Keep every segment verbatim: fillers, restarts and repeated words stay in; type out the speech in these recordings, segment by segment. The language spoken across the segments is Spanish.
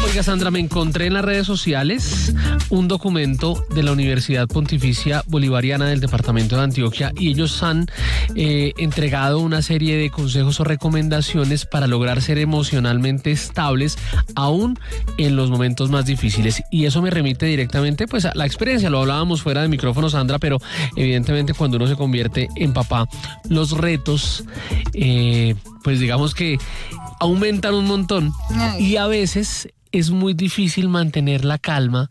Oiga, Sandra, me encontré en las redes sociales un documento de la Universidad Pontificia Bolivariana del Departamento de Antioquia y ellos han eh, entregado una serie de consejos o recomendaciones para lograr ser emocionalmente estables aún en los momentos más difíciles. Y eso me remite directamente pues a la experiencia. Lo hablábamos fuera de micrófono, Sandra, pero evidentemente cuando uno se convierte en papá, los retos, eh, pues digamos que aumentan un montón. Ay. Y a veces es muy difícil mantener la calma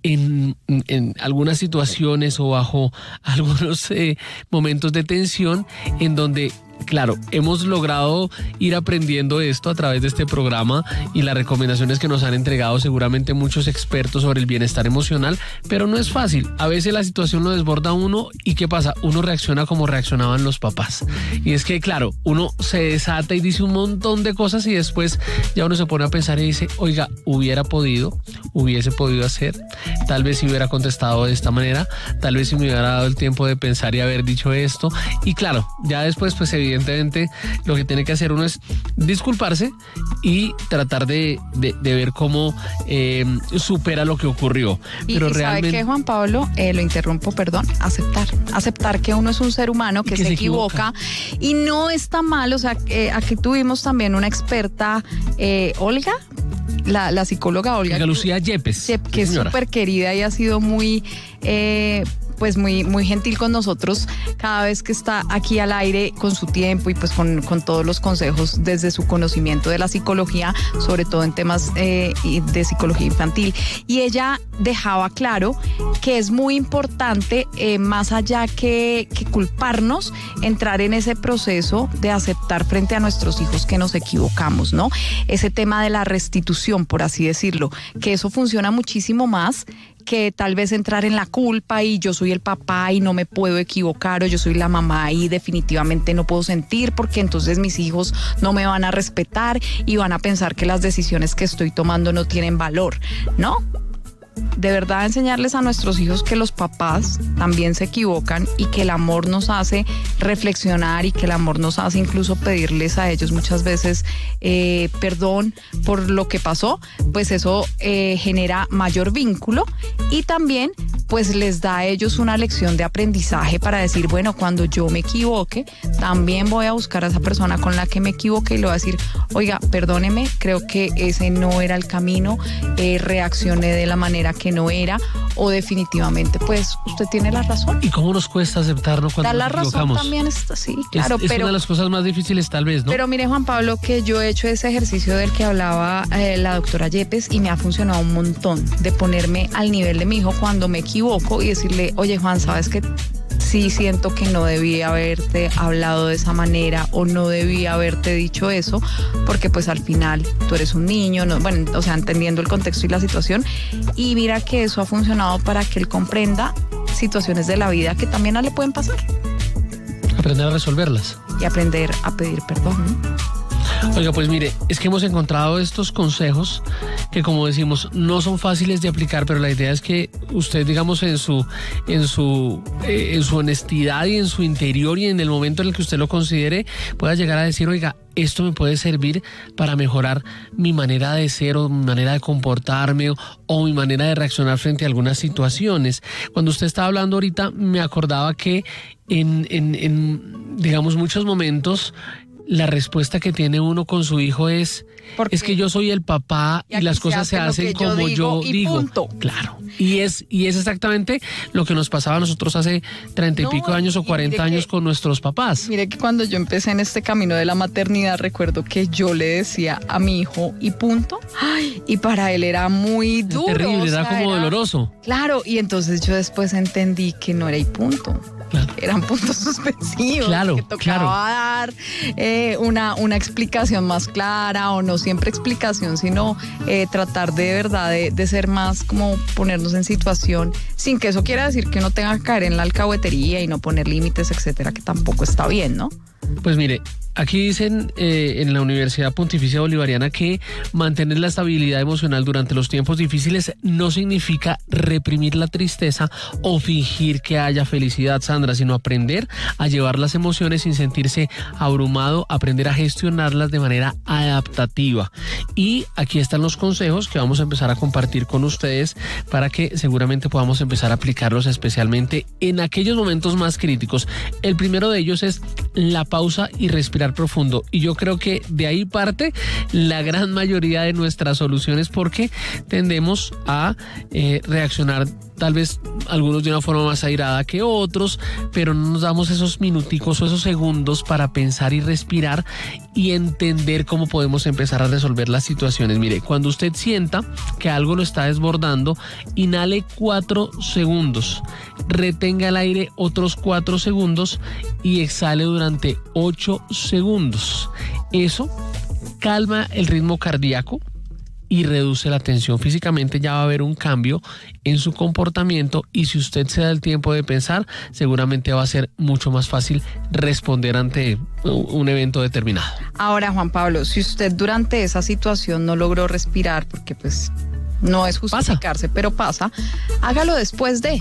en, en algunas situaciones o bajo algunos eh, momentos de tensión en donde, claro, hemos logrado ir aprendiendo esto a través de este programa y las recomendaciones que nos han entregado seguramente muchos expertos sobre el bienestar emocional, pero no es fácil. A veces la situación lo desborda a uno y ¿qué pasa? Uno reacciona como reaccionaban los papás. Y es que, claro, uno se desata y dice un montón de cosas y después ya uno se pone a pensar y dice, oiga, hubiera podido, hubiese podido hacer, tal vez si hubiera contestado de esta manera, tal vez si me hubiera dado el tiempo de pensar y haber dicho esto. Y claro, ya después pues evidentemente lo que tiene que hacer uno es disculparse y tratar de, de, de ver cómo eh, supera lo que ocurrió. Y, Pero y realmente... ¿sabe qué, Juan Pablo? Eh, lo interrumpo, perdón. Aceptar. Aceptar que uno es un ser humano que, que se, se equivoca. equivoca y no está mal. O sea, eh, aquí tuvimos también una experta, eh, Olga, la, la psicóloga Olga. Olga Lucía Yepes. Yep, que es súper querida y ha sido muy... Eh, pues muy, muy gentil con nosotros cada vez que está aquí al aire con su tiempo y pues con, con todos los consejos desde su conocimiento de la psicología, sobre todo en temas eh, de psicología infantil. Y ella dejaba claro que es muy importante, eh, más allá que, que culparnos, entrar en ese proceso de aceptar frente a nuestros hijos que nos equivocamos, ¿no? Ese tema de la restitución, por así decirlo, que eso funciona muchísimo más que tal vez entrar en la culpa y yo soy el papá y no me puedo equivocar, o yo soy la mamá y definitivamente no puedo sentir porque entonces mis hijos no me van a respetar y van a pensar que las decisiones que estoy tomando no tienen valor, ¿no? De verdad enseñarles a nuestros hijos que los papás también se equivocan y que el amor nos hace reflexionar y que el amor nos hace incluso pedirles a ellos muchas veces eh, perdón por lo que pasó, pues eso eh, genera mayor vínculo y también pues les da a ellos una lección de aprendizaje para decir, bueno, cuando yo me equivoque, también voy a buscar a esa persona con la que me equivoque y le voy a decir, oiga, perdóneme, creo que ese no era el camino, eh, reaccioné de la manera que no era, o definitivamente pues usted tiene la razón. ¿Y cómo nos cuesta aceptarnos cuando nos equivocamos? La razón también está, sí, claro, es, es pero... una de las cosas más difíciles tal vez, ¿no? Pero mire, Juan Pablo, que yo he hecho ese ejercicio del que hablaba eh, la doctora Yepes y me ha funcionado un montón, de ponerme al nivel de mi hijo cuando me equivoco y decirle, oye Juan, ¿sabes qué? Sí siento que no debí haberte hablado de esa manera o no debí haberte dicho eso, porque pues al final tú eres un niño, no, bueno, o sea, entendiendo el contexto y la situación, y mira que eso ha funcionado para que él comprenda situaciones de la vida que también a le pueden pasar. Aprender a resolverlas. Y aprender a pedir perdón, ¿no? Oiga, pues mire, es que hemos encontrado estos consejos que, como decimos, no son fáciles de aplicar, pero la idea es que usted, digamos, en su en su eh, en su honestidad y en su interior y en el momento en el que usted lo considere, pueda llegar a decir, oiga, esto me puede servir para mejorar mi manera de ser o mi manera de comportarme o, o mi manera de reaccionar frente a algunas situaciones. Cuando usted estaba hablando ahorita, me acordaba que en, en, en digamos, muchos momentos la respuesta que tiene uno con su hijo es, es que yo soy el papá y, y las cosas se hacen como yo digo. Y digo. Punto. Claro. Y es, y es exactamente lo que nos pasaba a nosotros hace treinta y no, pico de años o cuarenta años que, con nuestros papás. Mire que cuando yo empecé en este camino de la maternidad, recuerdo que yo le decía a mi hijo y punto. Ay, y para él era muy duro. Es terrible, o sea, era como era, doloroso. Claro, y entonces yo después entendí que no era y punto. Claro. Eran puntos suspensivos, claro, que tocaba claro. dar eh, una, una explicación más clara, o no siempre explicación, sino eh, tratar de verdad de, de ser más como ponernos en situación, sin que eso quiera decir que uno tenga que caer en la alcahuetería y no poner límites, etcétera, que tampoco está bien, ¿no? Pues mire, aquí dicen eh, en la Universidad Pontificia Bolivariana que mantener la estabilidad emocional durante los tiempos difíciles no significa reprimir la tristeza o fingir que haya felicidad, Sandra, sino aprender a llevar las emociones sin sentirse abrumado, aprender a gestionarlas de manera adaptativa. Y aquí están los consejos que vamos a empezar a compartir con ustedes para que seguramente podamos empezar a aplicarlos especialmente en aquellos momentos más críticos. El primero de ellos es la pausa y respirar profundo. Y yo creo que de ahí parte la gran mayoría de nuestras soluciones, porque tendemos a eh, reaccionar tal vez algunos de una forma más airada que otros, pero no nos damos esos minuticos o esos segundos para pensar y respirar y entender cómo podemos empezar a resolver las situaciones. Mire, cuando usted sienta que algo lo está desbordando, inhale cuatro segundos, retenga el aire otros cuatro segundos y exhale durante ocho segundos. Eso calma el ritmo cardíaco y reduce la tensión. Físicamente ya va a haber un cambio en su comportamiento, y si usted se da el tiempo de pensar, seguramente va a ser mucho más fácil responder ante un evento determinado. Ahora, Juan Pablo, si usted durante esa situación no logró respirar, porque pues no es justificarse, pasa. pero pasa, hágalo después de...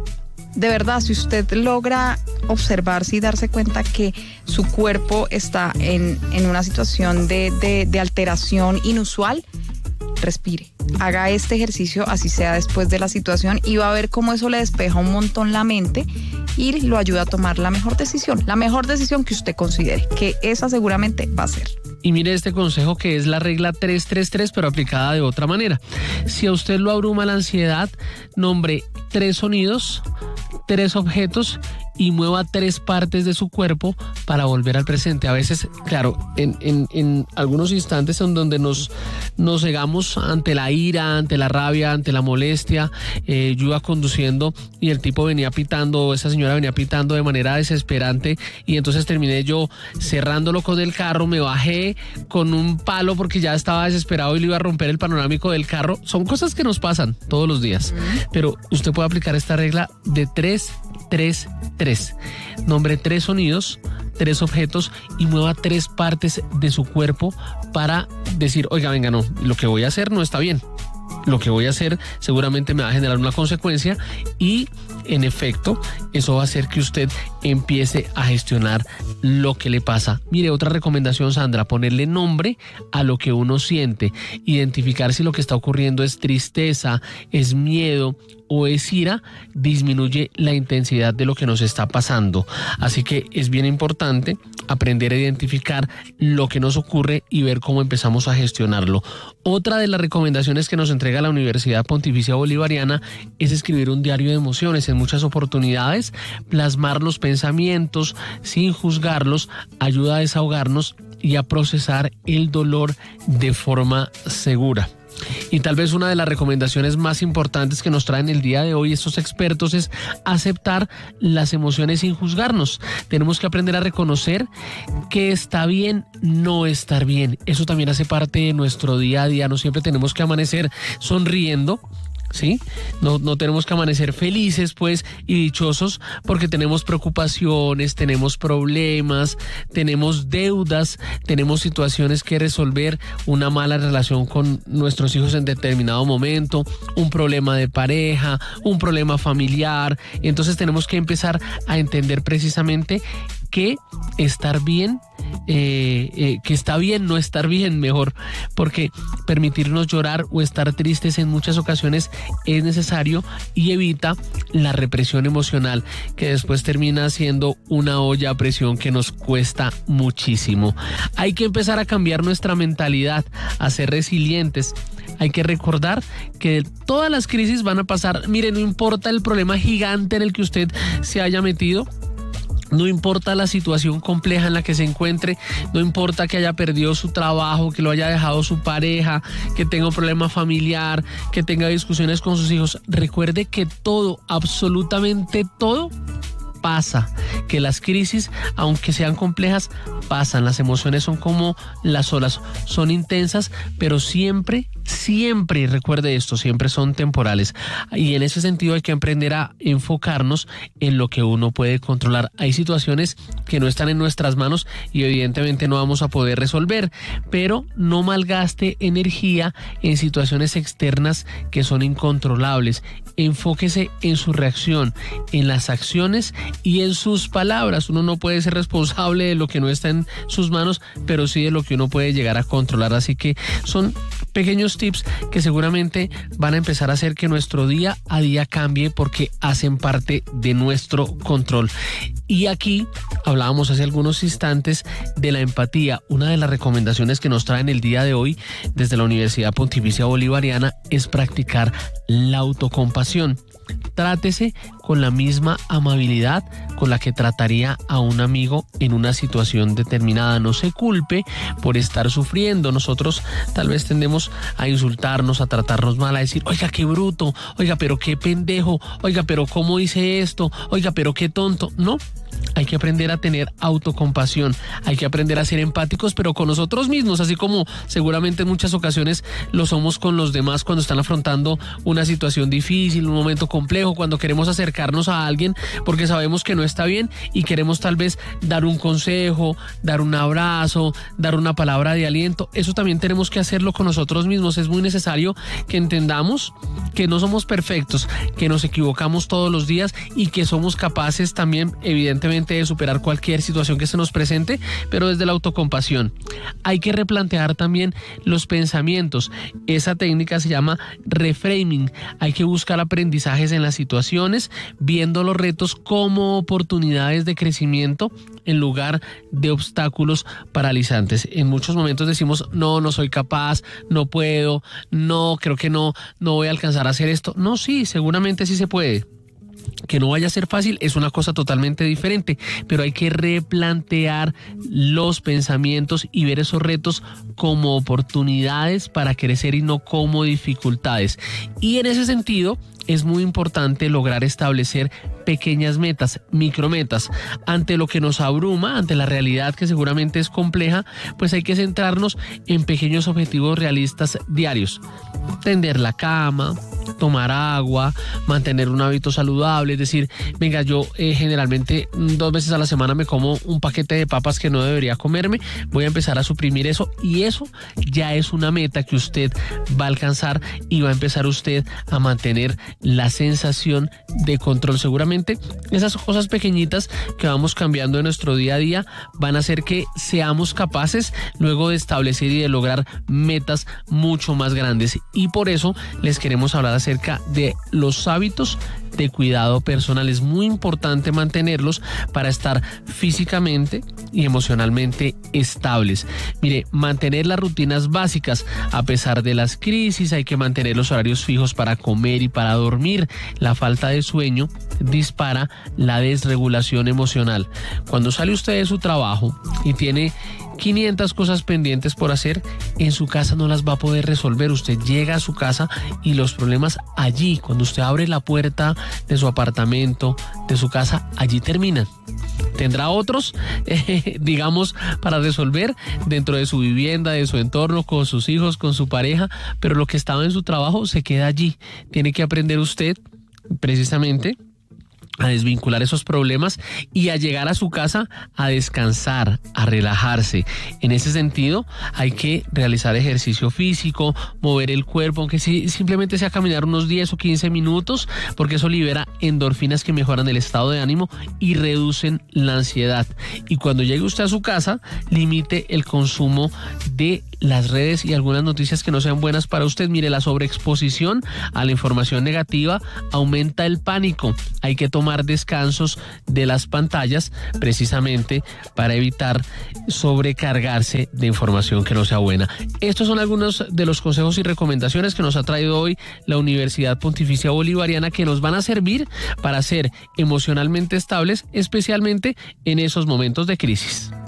De verdad, si usted logra observarse y darse cuenta que su cuerpo está en, en una situación de, de, de alteración inusual, respire. Haga este ejercicio, así sea después de la situación, y va a ver cómo eso le despeja un montón la mente y lo ayuda a tomar la mejor decisión, la mejor decisión que usted considere, que esa seguramente va a ser. Y mire este consejo, que es la regla tres tres tres, pero aplicada de otra manera. Si a usted lo abruma la ansiedad, nombre tres sonidos, tres objetos y mueva tres partes de su cuerpo para volver al presente. A veces, claro, en, en, en algunos instantes en donde nos, nos cegamos ante la ira, ante la rabia, ante la molestia. Eh, yo iba conduciendo y el tipo venía pitando, esa señora venía pitando de manera desesperante, y entonces terminé yo cerrándolo con el carro, me bajé con un palo porque ya estaba desesperado y le iba a romper el panorámico del carro. Son cosas que nos pasan todos los días, pero usted puede aplicar esta regla de tres tres tres. Nombre tres sonidos, tres objetos y mueva tres partes de su cuerpo para decir, oiga, venga, no, lo que voy a hacer no está bien. Lo que voy a hacer seguramente me va a generar una consecuencia, y en efecto eso va a hacer que usted empiece a gestionar lo que le pasa. Mire, otra recomendación, Sandra, ponerle nombre a lo que uno siente, identificar si lo que está ocurriendo es tristeza, es miedo o es ira, disminuye la intensidad de lo que nos está pasando. Así que es bien importante aprender a identificar lo que nos ocurre y ver cómo empezamos a gestionarlo. Otra de las recomendaciones que nos entrega la Universidad Pontificia Bolivariana es escribir un diario de emociones. En muchas oportunidades, plasmar los pensamientos sin juzgarlos ayuda a desahogarnos y a procesar el dolor de forma segura. Y tal vez una de las recomendaciones más importantes que nos traen el día de hoy estos expertos es aceptar las emociones sin juzgarnos. Tenemos que aprender a reconocer que está bien no estar bien. Eso también hace parte de nuestro día a día. No siempre tenemos que amanecer sonriendo, ¿sí? No, no tenemos que amanecer felices, pues, y dichosos, porque tenemos preocupaciones, tenemos problemas, tenemos deudas, tenemos situaciones que resolver, una mala relación con nuestros hijos en determinado momento, un problema de pareja, un problema familiar. Entonces tenemos que empezar a entender precisamente que estar bien, eh, eh, que está bien no estar bien, mejor, porque permitirnos llorar o estar tristes en muchas ocasiones es necesario y evita la represión emocional, que después termina siendo una olla a presión que nos cuesta muchísimo. Hay que empezar a cambiar nuestra mentalidad, a ser resilientes. Hay que recordar que todas las crisis van a pasar. Mire, no importa el problema gigante en el que usted se haya metido, no importa la situación compleja en la que se encuentre, no importa que haya perdido su trabajo, que lo haya dejado su pareja, que tenga un problema familiar, que tenga discusiones con sus hijos. Recuerde que todo, absolutamente todo, pasa, que las crisis, aunque sean complejas, pasan. Las emociones son como las olas, son intensas, pero siempre, siempre siempre, recuerde esto, siempre son temporales. Y en ese sentido hay que aprender a enfocarnos en lo que uno puede controlar. Hay situaciones que no están en nuestras manos y evidentemente no vamos a poder resolver, pero no malgaste energía en situaciones externas que son incontrolables. Enfóquese en su reacción, en las acciones y en sus palabras. Uno no puede ser responsable de lo que no está en sus manos, pero sí de lo que uno puede llegar a controlar. Así que son pequeños tips que seguramente van a empezar a hacer que nuestro día a día cambie porque hacen parte de nuestro control. Y aquí hablábamos hace algunos instantes de la empatía. Una de las recomendaciones que nos traen el día de hoy desde la Universidad Pontificia Bolivariana es practicar la autocompasión. Trátese con la misma amabilidad con la que trataría a un amigo en una situación determinada. No se culpe por estar sufriendo. Nosotros tal vez tendemos a insultarnos, a tratarnos mal, a decir, oiga, qué bruto, oiga, pero qué pendejo, oiga, pero cómo hice esto, oiga, pero qué tonto. No, hay que aprender a tener autocompasión, hay que aprender a ser empáticos, pero con nosotros mismos, así como seguramente en muchas ocasiones lo somos con los demás cuando están afrontando una situación difícil, un momento complejo, cuando queremos acercarnos a alguien porque sabemos que no está bien y queremos tal vez dar un consejo, dar un abrazo, dar una palabra de aliento. Eso también tenemos que hacerlo con nosotros mismos. Es muy necesario que entendamos que no somos perfectos, que nos equivocamos todos los días y que somos capaces también, evidentemente, de superar cualquier situación que se nos presente, pero desde la autocompasión. Hay que replantear también los pensamientos. Esa técnica se llama reframing. Hay que buscar aprendizajes en las situaciones, viendo los retos como oportunidades de crecimiento en lugar de obstáculos paralizantes. En muchos momentos decimos, no, no soy capaz, no puedo, no, creo que no, no voy a alcanzar a hacer esto. No, sí, seguramente sí se puede. Que no vaya a ser fácil es una cosa totalmente diferente, pero hay que replantear los pensamientos y ver esos retos como oportunidades para crecer y no como dificultades. Y en ese sentido es muy importante lograr establecer pequeñas metas, micrometas. Ante lo que nos abruma, ante la realidad que seguramente es compleja, pues hay que centrarnos en pequeños objetivos realistas diarios. Tender la cama, tomar agua, mantener un hábito saludable, es decir, venga, yo eh, generalmente dos veces a la semana me como un paquete de papas que no debería comerme, voy a empezar a suprimir eso y eso ya es una meta que usted va a alcanzar y va a empezar usted a mantener la sensación de control. Seguramente esas cosas pequeñitas que vamos cambiando en nuestro día a día van a hacer que seamos capaces luego de establecer y de lograr metas mucho más grandes. Y por eso les queremos hablar acerca de los hábitos de cuidado personal. Es muy importante mantenerlos para estar físicamente y emocionalmente estables. Mire, mantener las rutinas básicas a pesar de las crisis, hay que mantener los horarios fijos para comer y para dormir. La falta de sueño dispara la desregulación emocional. Cuando sale usted de su trabajo y tiene quinientas cosas pendientes por hacer, en su casa no las va a poder resolver. Usted llega a su casa y los problemas allí, cuando usted abre la puerta de su apartamento, de su casa, allí terminan. Tendrá otros, eh, digamos, para resolver dentro de su vivienda, de su entorno, con sus hijos, con su pareja, pero lo que estaba en su trabajo se queda allí. Tiene que aprender usted, precisamente, a desvincular esos problemas y a llegar a su casa a descansar, a relajarse. En ese sentido, hay que realizar ejercicio físico, mover el cuerpo, aunque sí, simplemente sea caminar unos diez o quince minutos, porque eso libera endorfinas que mejoran el estado de ánimo y reducen la ansiedad. Y cuando llegue usted a su casa, limite el consumo de las redes y algunas noticias que no sean buenas para usted. Mire, la sobreexposición a la información negativa aumenta el pánico. Hay que tomar descansos de las pantallas precisamente para evitar sobrecargarse de información que no sea buena. Estos son algunos de los consejos y recomendaciones que nos ha traído hoy la Universidad Pontificia Bolivariana, que nos van a servir para ser emocionalmente estables, especialmente en esos momentos de crisis.